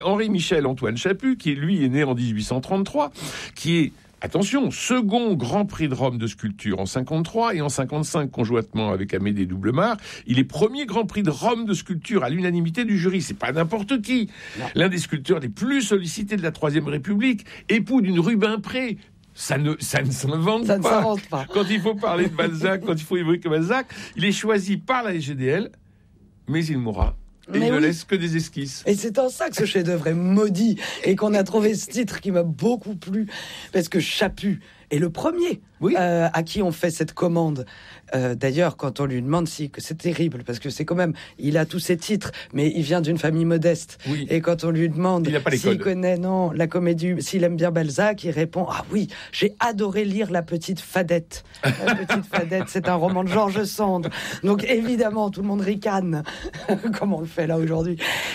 Henri-Michel Antoine Chaput, qui lui est né en 1833, qui est, attention, second Grand Prix de Rome de sculpture en 53 et en 55 conjointement avec Amédée Doublemard. Il est premier Grand Prix de Rome de sculpture à l'unanimité du jury. C'est pas n'importe qui. Non. L'un des sculpteurs les plus sollicités de la Troisième République, époux d'une Rubempré. Ça ne s'invente pas. Quand il faut parler de Balzac, quand il faut évoquer Balzac, il est choisi par la SGDL, mais il mourra. Et il ne laisse que des esquisses. Et c'est en ça que ce chef-d'œuvre est maudit et qu'on a trouvé ce titre qui m'a beaucoup plu. Parce que Chaput est le premier à qui on fait cette commande. D'ailleurs, quand on lui demande que c'est terrible, parce que c'est quand même, il a tous ses titres, mais il vient d'une famille modeste. Oui. Et quand on lui demande s'il connaît la comédie, s'il aime bien Balzac, il répond ah oui, j'ai adoré lire La Petite Fadette. La Petite Fadette, c'est un roman de George Sand. Donc évidemment, tout le monde ricane, comme on le fait là aujourd'hui.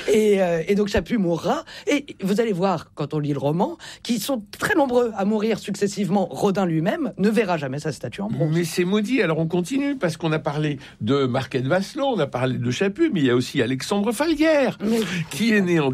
Et donc Chaput mourra. Et vous allez voir, quand on lit le roman, qu'ils sont très nombreux à mourir successivement. Rodin lui-même ne verra jamais sa statue en bronze. Mais c'est maudit. Alors on continue, parce qu'on a parlé de Marquette Vasselot, on a parlé de Chaput, mais il y a aussi Alexandre Falguière, qui est né en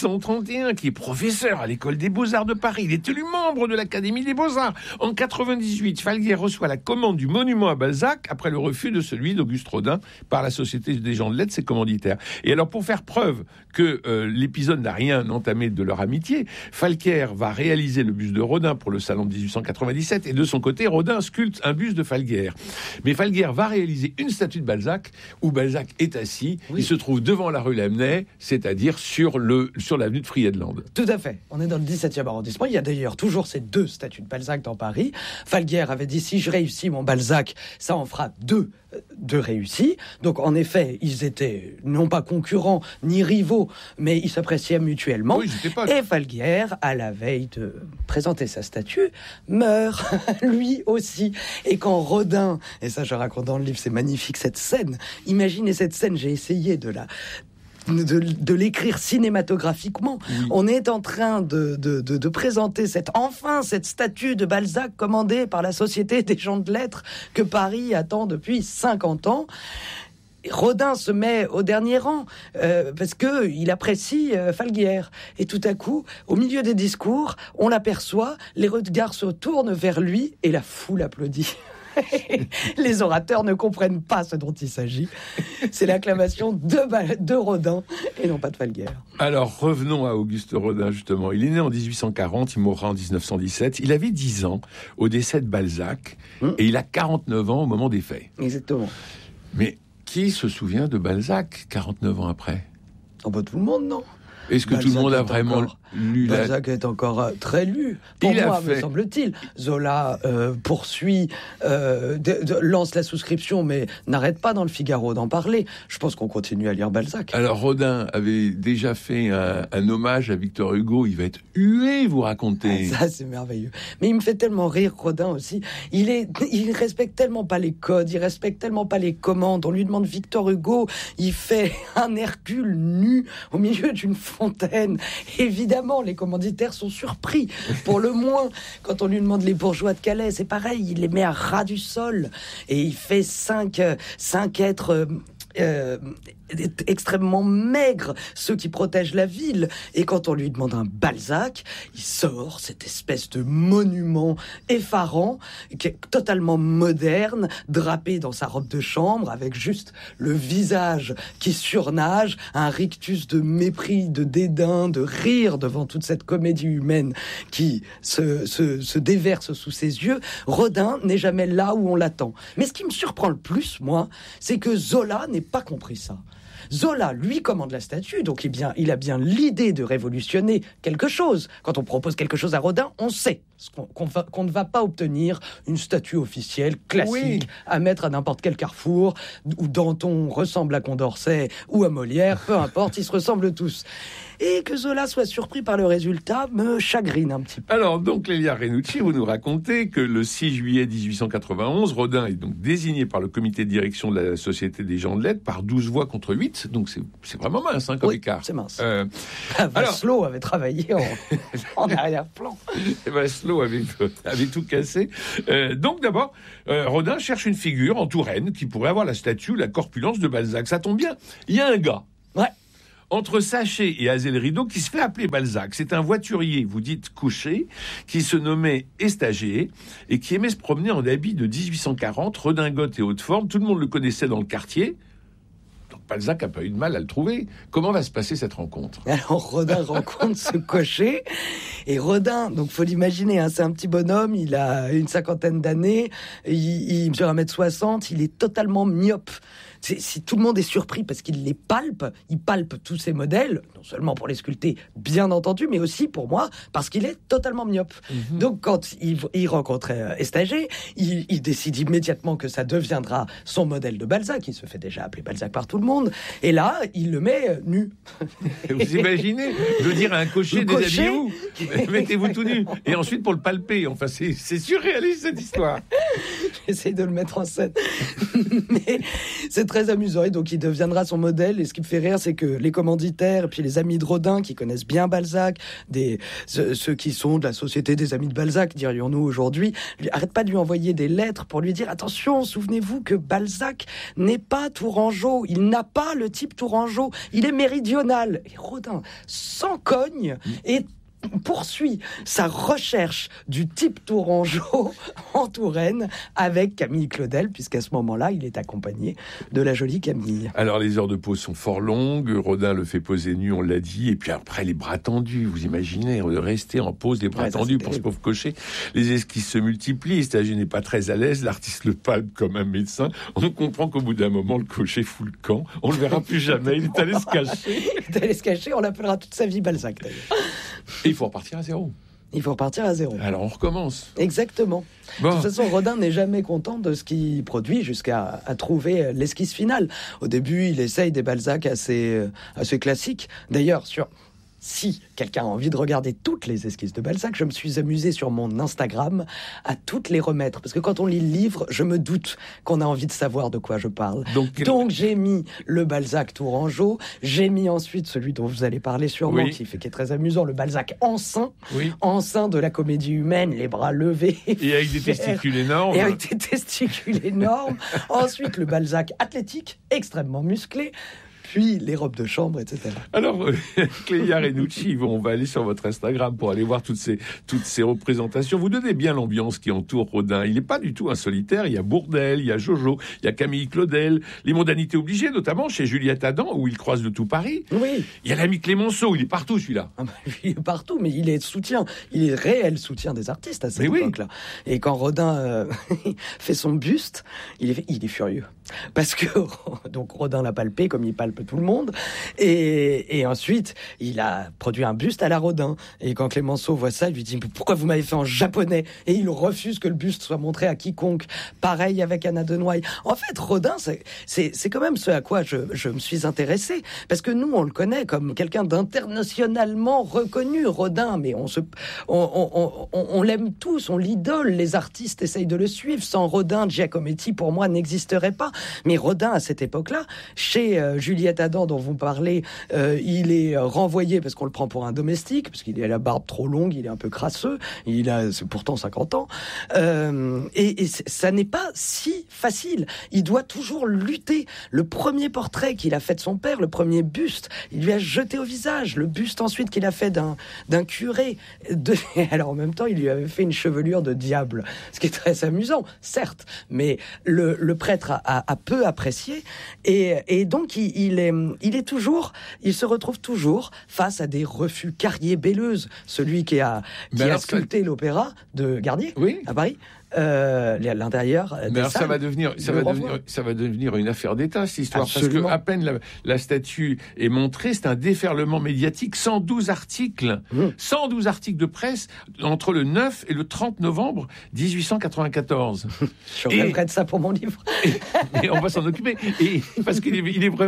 1831, qui est professeur à l'École des Beaux-Arts de Paris. Il est élu membre de l'Académie des Beaux-Arts. En 98, Falguière reçoit la commande du monument à Balzac, après le refus de celui d'Auguste Rodin par la Société des gens de lettres, ses commanditaires. Et alors, pour faire preuve que l'épisode n'a rien entamé de leur amitié, Falguière va réaliser le buste de Rodin pour le salon de 1897, et de son côté, Rodin sculpte un buste de Falguière. Mais Falguière va réaliser une statue de Balzac, où Balzac est assis. Il se trouve devant la rue Lamennais, c'est-à-dire sur l'avenue de Friedland. Tout à fait. On est dans le 17e arrondissement. Il y a d'ailleurs toujours ces deux statues de Balzac dans Paris. Falguière avait dit, si je réussis mon Balzac, ça en fera deux réussis. Donc, en effet, ils étaient non pas concurrents ni rivaux, mais ils s'appréciaient mutuellement. Oui, et Falguière, à la veille de présenter sa statue, meurt, lui aussi. Et quand Rodin, et ça je raconte dans le livre, c'est magnifique cette scène, imaginez cette scène, j'ai essayé de l'écrire cinématographiquement. Oui. On est en train de présenter cette statue de Balzac commandée par la Société des gens de lettres que Paris attend depuis 50 ans. Rodin se met au dernier rang parce que il apprécie Falguière. Et tout à coup, au milieu des discours, on l'aperçoit, les regards se tournent vers lui et la foule applaudit. Les orateurs ne comprennent pas ce dont il s'agit. C'est l'acclamation de Rodin et non pas de Falguière. Alors revenons à Auguste Rodin justement. Il est né en 1840, il mourra en 1917. Il avait 10 ans au décès de Balzac et il a 49 ans au moment des faits. Exactement. Mais qui se souvient de Balzac 49 ans après ? Tout le monde, non ? Est-ce que tout le monde a vraiment lu Balzac est encore très lu, pour moi, me semble-t-il. Zola poursuit, lance la souscription, mais n'arrête pas dans le Figaro d'en parler. Je pense qu'on continue à lire Balzac. Alors, Rodin avait déjà fait un hommage à Victor Hugo. Il va être hué, vous racontez. Ça, c'est merveilleux. Mais il me fait tellement rire, Rodin aussi. Il respecte tellement pas les codes, il respecte tellement pas les commandes. On lui demande Victor Hugo, il fait un Hercule nu au milieu d'une fontaine. Évidemment, les commanditaires sont surpris, pour le moins. Quand on lui demande les bourgeois de Calais, c'est pareil, il les met à ras du sol. Et il fait cinq êtres extrêmement maigres, ceux qui protègent la ville. Et quand on lui demande un Balzac, il sort cette espèce de monument effarant, qui est totalement moderne, drapé dans sa robe de chambre, avec juste le visage qui surnage, un rictus de mépris, de dédain, de rire devant toute cette comédie humaine qui se déverse sous ses yeux. Rodin n'est jamais là où on l'attend. Mais ce qui me surprend le plus, moi, c'est que Zola n'ait pas compris ça. Zola, lui, commande la statue, donc il a bien l'idée de révolutionner quelque chose. Quand on propose quelque chose à Rodin, on sait qu'on ne va pas obtenir une statue officielle classique à mettre à n'importe quel carrefour, où Danton ressemble à Condorcet ou à Molière, peu importe, ils se ressemblent tous. Et que Zola soit surpris par le résultat me chagrine un petit peu. Alors, donc, Lélia Renucci, vous nous racontez que le 6 juillet 1891, Rodin est donc désigné par le comité de direction de la Société des gens de lettres par 12 voix contre 8, donc c'est vraiment mince comme écart. C'est mince. Vasselot avait travaillé en arrière-plan. Vasselot avait tout cassé. Donc d'abord, Rodin cherche une figure en Touraine qui pourrait avoir la statue, la corpulence de Balzac. Ça tombe bien, il y a un gars. Ouais. entre Saché et Azel Rideau, qui se fait appeler Balzac. C'est un voiturier, vous dites couché, qui se nommait Estagé et qui aimait se promener en habit de 1840, redingote et haute forme. Tout le monde le connaissait dans le quartier. Donc Balzac n'a pas eu de mal à le trouver. Comment va se passer cette rencontre ? Alors Rodin rencontre ce cocher, et Rodin, donc faut l'imaginer, hein, c'est un petit bonhomme, il a une cinquantaine d'années, il mesure 1m60, il est totalement myope. Si tout le monde est surpris parce qu'il les palpe, il palpe tous ces modèles, non seulement pour les sculpter, bien entendu, mais aussi pour moi, parce qu'il est totalement myope. Donc quand il rencontrait Estagé, il décide immédiatement que ça deviendra son modèle de Balzac, il se fait déjà appeler Balzac par tout le monde, et là, il le met nu. Vous imaginez de dire à un cocher, déshabillez-vous, mettez-vous tout nu, et ensuite pour le palper, enfin c'est surréaliste cette histoire. J'essaye de le mettre en scène, mais c'est très amusant, et donc il deviendra son modèle. Et ce qui me fait rire, c'est que les commanditaires et puis les amis de Rodin qui connaissent bien Balzac, ceux qui sont de la société des amis de Balzac, dirions-nous aujourd'hui, arrêtent pas de lui envoyer des lettres pour lui dire attention, souvenez-vous que Balzac n'est pas tourangeau, il n'a pas le type tourangeau, il est méridional. Et Rodin s'en cogne et poursuit sa recherche du type tourangeau en Touraine avec Camille Claudel, puisqu'à ce moment-là, il est accompagné de la jolie Camille. Alors, les heures de pause sont fort longues. Rodin le fait poser nu, on l'a dit. Et puis après, les bras tendus. Vous imaginez, rester en pause, les bras tendus pour ce pauvre cocher. Les esquisses se multiplient. Estagé n'est pas très à l'aise. L'artiste le palpe comme un médecin. On comprend qu'au bout d'un moment, le cocher fout le camp. On le verra plus jamais. Il est allé se cacher. Il est allé se cacher. On l'appellera toute sa vie Balzac, d'ailleurs. Et il faut repartir à zéro. Il faut repartir à zéro. Alors on recommence. Exactement. Bon. De toute façon, Rodin n'est jamais content de ce qu'il produit jusqu'à trouver l'esquisse finale. Au début, il essaye des Balzac assez classiques. D'ailleurs, si quelqu'un a envie de regarder toutes les esquisses de Balzac, je me suis amusé sur mon Instagram à toutes les remettre. Parce que quand on lit le livre, je me doute qu'on a envie de savoir de quoi je parle. Donc j'ai mis le Balzac tourangeau, j'ai mis ensuite celui dont vous allez parler sûrement, qui est très amusant, le Balzac enceint, enceint de la comédie humaine, les bras levés. Et avec des testicules énormes. Et avec des testicules énormes. Ensuite, le Balzac athlétique, extrêmement musclé. Puis les robes de chambre, etc. Alors, Clélia Renucci, on va aller sur votre Instagram pour aller voir toutes ces représentations. Vous donnez bien l'ambiance qui entoure Rodin. Il n'est pas du tout un solitaire. Il y a Bourdelle, il y a Jojo, il y a Camille Claudel, les mondanités obligées, notamment chez Juliette Adam, où il croise de tout Paris. Oui. Il y a l'ami Clémenceau, il est partout celui-là. Il est partout, mais il est réel soutien des artistes à cette époque-là. Et quand Rodin fait son buste, il est furieux. Parce que donc Rodin l'a palpé comme il palpe tout le monde, et ensuite il a produit un buste à la Rodin, et quand Clémenceau voit ça, il lui dit pourquoi vous m'avez fait en japonais, et il refuse que le buste soit montré à quiconque. Pareil avec Anna de Noailles. En fait, Rodin, c'est quand même ce à quoi je me suis intéressé, parce que nous on le connaît comme quelqu'un d'internationalement reconnu, Rodin, mais on l'aime tous, on l'idole, les artistes essayent de le suivre. Sans Rodin, Giacometti pour moi n'existerait pas. Mais Rodin, à cette époque-là, chez Juliette Adam, dont vous parlez, il est renvoyé parce qu'on le prend pour un domestique, parce qu'il a la barbe trop longue, il est un peu crasseux, c'est pourtant 50 ans. Et ça n'est pas si facile. Il doit toujours lutter. Le premier portrait qu'il a fait de son père, le premier buste, il lui a jeté au visage. Le buste ensuite qu'il a fait d'un curé. Alors en même temps, il lui avait fait une chevelure de diable, ce qui est très amusant, certes, mais le prêtre a peu apprécié, et donc il se retrouve toujours face à des refus. Carrier-Belleuse, celui qui a sculpté l'opéra de Garnier à Paris, l'intérieur des salles. Ça va devenir une affaire d'État, cette histoire. Absolument. Parce que à peine la statue est montrée, c'est un déferlement médiatique. 112 articles 112 articles de presse entre le 9 et le 30 novembre 1894. Je rêverais de ça pour mon livre. Et on va s'en occuper. Et parce qu'il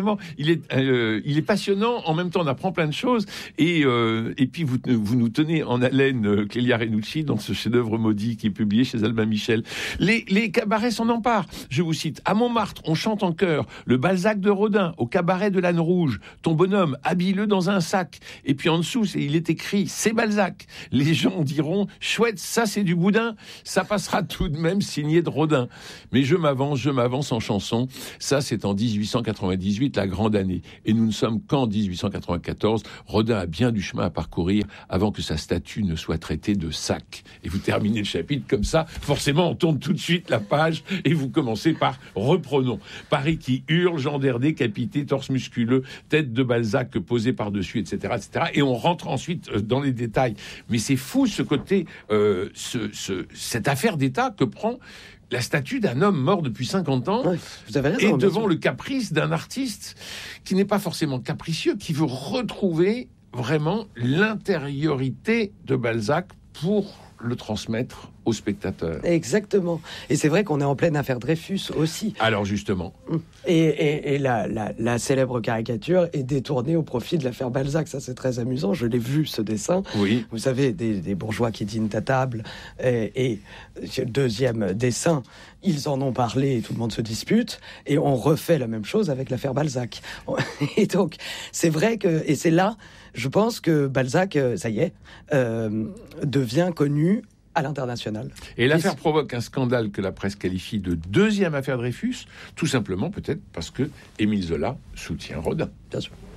est passionnant. En même temps, on apprend plein de choses. Et puis vous nous tenez en haleine, Clélia Renucci, dans ce chef-d'œuvre maudit qui est publié chez Albin Michel. Les cabarets s'en emparent. Je vous cite, à Montmartre, on chante en chœur le Balzac de Rodin au cabaret de l'Âne Rouge. Ton bonhomme, habille-le dans un sac. Et puis en dessous, il est écrit, c'est Balzac. Les gens diront, chouette, ça c'est du boudin. Ça passera tout de même signé de Rodin. Mais je m'avance en chanson. Ça, c'est en 1898, la grande année. Et nous ne sommes qu'en 1894. Rodin a bien du chemin à parcourir avant que sa statue ne soit traitée de sac. Et vous terminez le chapitre comme ça. Forcément, on tourne tout de suite la page et vous commencez par reprenons. Paris qui hurle, gendarme décapité, torse musculeux, tête de Balzac posée par-dessus, etc., etc. Et on rentre ensuite dans les détails. Mais c'est fou ce côté, cette affaire d'État que prend la statue d'un homme mort depuis 50 ans, ouais, vous avez raison, et devant le caprice d'un artiste qui n'est pas forcément capricieux, qui veut retrouver vraiment l'intériorité de Balzac pour le transmettre aux spectateurs. Exactement. Et c'est vrai qu'on est en pleine affaire Dreyfus aussi. Alors justement. Et la célèbre caricature est détournée au profit de l'affaire Balzac. Ça, c'est très amusant. Je l'ai vu, ce dessin. Oui. Vous savez, des bourgeois qui dînent à table. Et deuxième dessin, ils en ont parlé et tout le monde se dispute. Et on refait la même chose avec l'affaire Balzac. Et donc, c'est vrai que... Et c'est là, je pense que Balzac, ça y est, devient connu à l'international. Et l'affaire provoque un scandale que la presse qualifie de deuxième affaire Dreyfus, tout simplement peut-être parce que Émile Zola soutient Rodin. Bien sûr.